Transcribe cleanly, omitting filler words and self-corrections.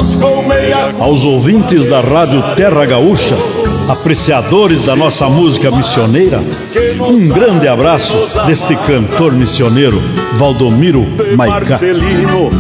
Aos ouvintes da Rádio Terra Gaúcha, apreciadores da nossa música missioneira, um grande abraço deste cantor missioneiro, Valdomiro Maicá.